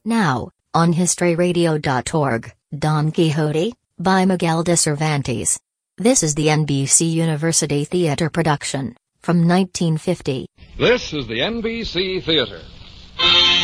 Now, on historyradio.org, Don Quixote, by Miguel de Cervantes. This is the NBC University Theater production, from 1950. This is the NBC Theater.